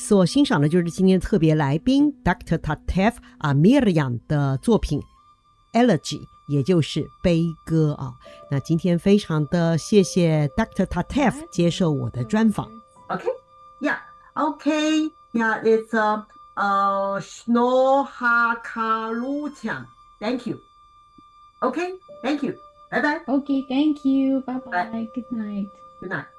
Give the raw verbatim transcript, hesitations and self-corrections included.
所欣赏的就是今天特别来宾 Doctor Tatef Amirian 的作品 Elegy， 也就是悲歌啊。那今天非常的谢谢 Doctor Tatef 接受我的专访。 Okay, yeah, okay, yeah, it's a uh, Snohakaluchang. Thank you. Okay, thank you. Bye bye. Okay, thank you. Bye Bye. bye. Good night. Good night.